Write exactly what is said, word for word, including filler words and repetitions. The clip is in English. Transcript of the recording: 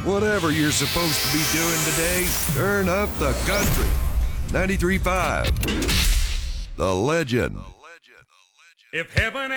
Whatever you're supposed to be doing today, turn up the country. ninety-three point five. The Legend. If heaven